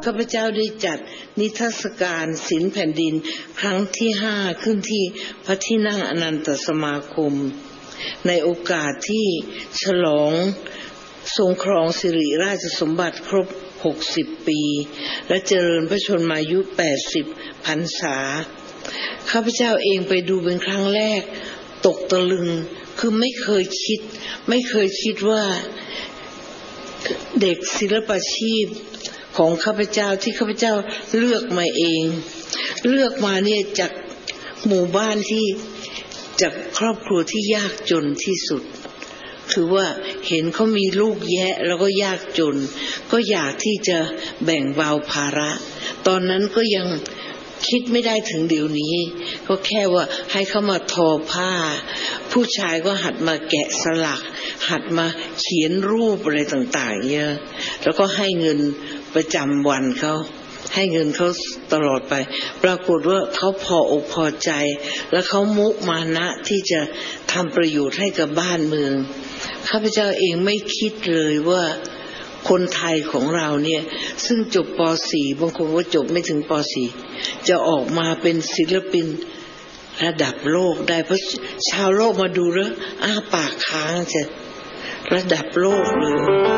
ข้าพเจ้าได้จัดนิทรรศการศิลป์แผ่นดินครั้งที่5ขึ้นที่พระที่นั่งอนันตสมาคมในโอกาสที่ฉลองทรงครองสิริราชสมบัติครบ60ปีและเจริญพระชนมายุ80พรรษาข้าพเจ้าเองไปดูเป็นครั้งแรกตกตะลึงคือไม่เคยคิดว่าเด็กศิลปาชีพของข้าพเจ้าที่ข้าพเจ้าเลือกมาเองเลือกมาเนี่ยจากหมู่บ้านที่จากครอบครัวที่ยากจนที่สุดคือว่าเห็นเขามีลูกแยะแล้วก็ยากจนก็อยากที่จะแบ่งเบาภาระตอนนั้นก็ยังคิดไม่ได้ถึงเดี๋ยวนี้ก็แค่ว่าให้เขามาทอผ้าผู้ชายก็หัดมาแกะสลักหัดมาเขียนรูปอะไรต่างๆเยอะแล้วก็ให้เงินประจำวันเขาให้เงินเขาตลอดไปปรากฏว่าเขาพออกพอใจแล้วเขามุมานะที่จะทำประโยชน์ให้กับบ้านเมืองข้าพเจ้าเองไม่คิดเลยว่าคนไทยของเราเนี่ยซึ่งจบป .4 บางคนก็จบไม่ถึงป .4 จะออกมาเป็นศิลปินระดับโลกได้เพราะชาวโลกมาดูแล้วอ้าปากค้างจะระดับโลกเลย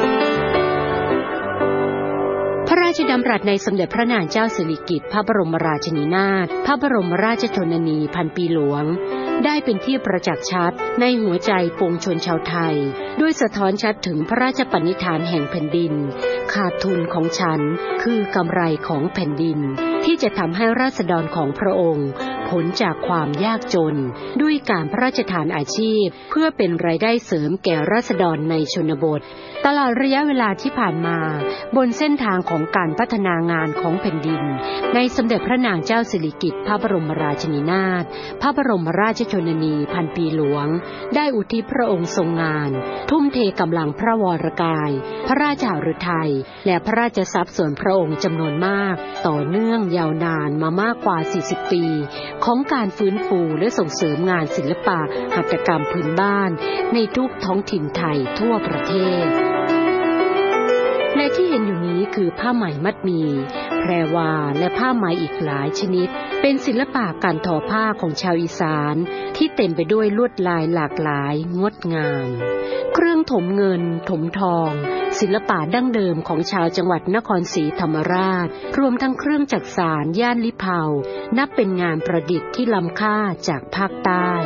พระราชดำรัสในสมเด็จพระนางเจ้าสิริกิติ์พระบรมราชินีนาถพระบรมราชชนนีพันปีหลวงได้เป็นที่ประจักษ์ชัดในหัวใจปวงชนชาวไทยด้วยสะท้อนชัดถึงพระราชปณิธานแห่งแผ่นดินขาดทุนของฉันคือกำไรของแผ่นดินที่จะทำให้ราษฎรของพระองค์พ้นจากความยากจนด้วยการพระราชทานอาชีพเพื่อเป็นรายได้เสริมแก่ราษฎรในชนบทตลอดระยะเวลาที่ผ่านมาบนเส้นทางของการพัฒนางานของแผ่นดินในสมเด็จพระนางเจ้าสิริกิติ์พระบรมราชินีนาถพระบรมราชชนนีพันปีหลวงได้อุทิศพระองค์ทรงงานทุ่มเทกำลังพระวรกายพระราชหฤทัยและพระราชทรัพย์ส่วนพระองค์จำนวนมากต่อเนื่องยาวนานมามากกว่า40ปีของการฟื้นฟูและส่งเสริมงานศิลปะหัตถกรรมพื้นบ้านในทุกท้องถิ่นไทยทั่วประเทศและที่เห็นอยู่นี้คือผ้าไหมมัดหมี่แพรวาและผ้าไหมอีกหลายชนิดเป็นศิลปะการทอผ้าของชาวอีสานที่เต็มไปด้วยลวดลายหลากหลายงดงามเครื่องถมเงินถมทองศิลปะดั้งเดิมของชาวจังหวัดนครศรีธรรมราชรวมทั้งเครื่องจักสานย่านลิเผานับเป็นงานประดิษฐ์ที่ล้ำค่าจากภาคใต้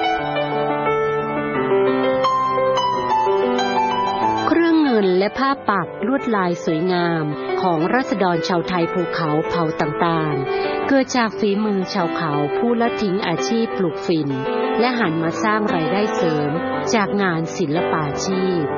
และผ้าปักลวดลายสวยงามของราษฎรชาวไทยภูเขาเผ่าต่างๆเกิดจากฝีมือชาวเขาผู้ละทิ้งอาชีพปลูกฝิ่นและหันมาสร้างรายได้เสริมจากงานศิลปาชีพ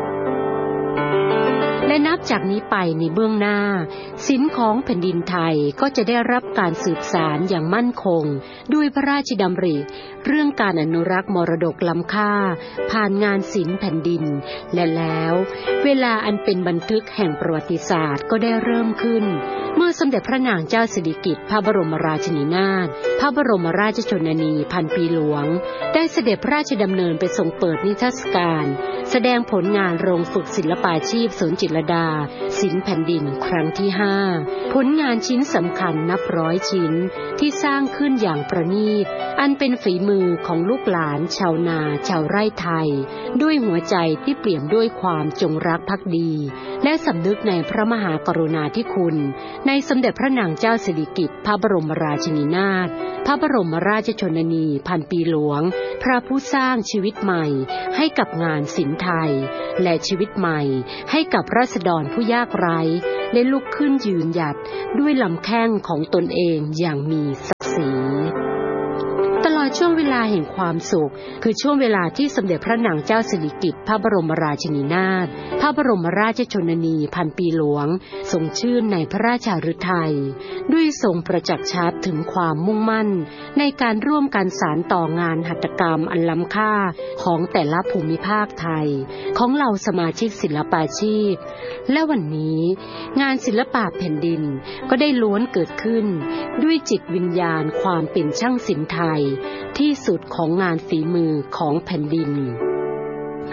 และนับจากนี้ไปในเบื้องหน้าศิลป์ของแผ่นดินไทยก็จะได้รับการสืบสานอย่างมั่นคงด้วยพระราชดำริเรื่องการอนุรักษ์มรดกล้ำค่าผ่านงานศิลป์แผ่นดินและแล้วเวลาอันเป็นบันทึกแห่งประวัติศาสตร์ก็ได้เริ่มขึ้นเมื่อสมเด็จพระนางเจ้าสิริกิติ์พระบรมราชินีนาถพระบรมราชชนนีพันปีหลวงได้เสด็จพระราชดำเนินไปทรงเปิดนิทรรศการแสดงผลงานโรงฝึกศิลปาชีพศูนย์จิตรลดาศิลป์แผ่นดินครั้งที่5ผลงานชิ้นสำคัญนับร้อยชิ้นที่สร้างขึ้นอย่างประณีตอันเป็นฝีมือของลูกหลานชาวนาชาวไร่ไทยด้วยหัวใจที่เปี่ยมด้วยความจงรักภักดีและสำนึกในพระมหากรุณาธิคุณในสมเด็จพระนางเจ้าสิริกิติ์พระบรมราชินีนาถพระบรมราชชนนีพันปีหลวงพระผู้สร้างชีวิตใหม่ให้กับงานศิลป์ไทยและชีวิตใหม่ให้กับราษฎรผู้ยากไร้และลุกขึ้นยืนหยัดด้วยลำแข้งของตนเองอย่างมีศักดิ์ศรีตลอดช่วงเวลาแห่งความสุขคือช่วงเวลาที่สมเด็จพระนางเจ้าสิริกิติ์พระบรมราชินีนาถพระบรมราชชนนีพันปีหลวงทรงชื่นในพระราชฤทัยด้วยทรงประจักษ์ชัดถึงความมุ่งมั่นในการร่วมกันสานต่องานหัตถกรรมอันล้ำค่าของแต่ละภูมิภาคไทยของเหล่าสมาชิกศิลปาชีพและวันนี้งานศิลปะแผ่นดินก็ได้ล้วนเกิดขึ้นด้วยจิตวิญญาณความเป็นช่างศิลป์ไทยที่สุดของงานฝีมือของแผ่นดิน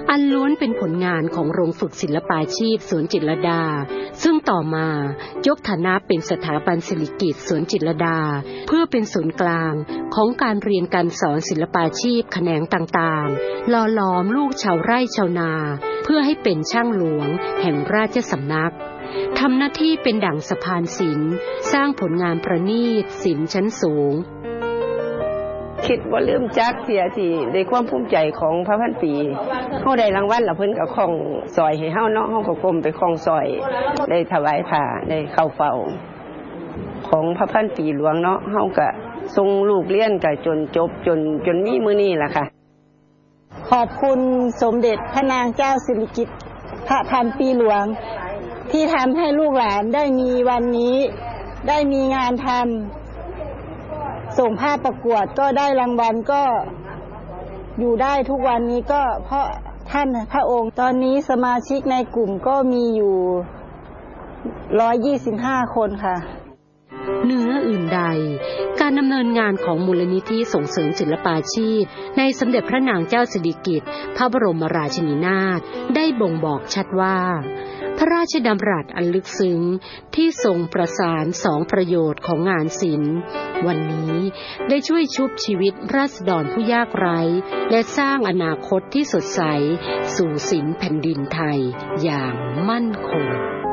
อันล้วนเป็นผลงานของโรงฝึกศิลปาชีพสวนจิตรลดาซึ่งต่อมายกฐานะเป็นสถาบันศิริกิติ์สวนจิตรลดาเพื่อเป็นศูนย์กลางของการเรียนการสอนศิลปาชีพแขนงต่างๆหล่อหลอมลูกชาวไร่ชาวนาเพื่อให้เป็นช่างหลวงแห่งราชสำนักทำหน้าที่เป็นดั่งสะพานศิลป์สร้างผลงานประณีตศิลป์ชั้นสูงคิดว่าลืมจักเสียที่ได้ความภูมิใจของพระพันปีเฮาได้รางวัลแล้วเพิ่นก็คล้องซอยให้เฮาเนาะเฮาก็ก้มไปคล้องซอยได้ถวายผ้าได้เข้าเฝ้าของพระพันปีหลวงเนาะเฮาก็ส่งลูกเรียนก็จนจบจนมีมื้อนี้ล่ะค่ะขอบคุณสมเด็จพระนางเจ้าสิริกิติ์พระพันปีหลวงที่ทำให้ลูกหลานได้มีวันนี้ได้มีงานทำส่งภาพประกวดก็ได้รางวัลก็อยู่ได้ทุกวันนี้ก็เพราะท่านพระองค์ตอนนี้สมาชิกในกลุ่มก็มีอยู่125คนค่ะเหนืออื่นใดการดำเนินงานของมูลนิธิส่งเสริมศิลปาชีพในสมเด็จพระนางเจ้าสิริกิติ์พระบรมราชินีนาถได้บ่งบอกชัดว่าพระราชดำรัสอันลึกซึ้งที่ทรงประสานสองประโยชน์ของงานศิลป์วันนี้ได้ช่วยชุบชีวิตราษฎรผู้ยากไร้และสร้างอนาคตที่สดใสสู่ศิลป์แผ่นดินไทยอย่างมั่นคง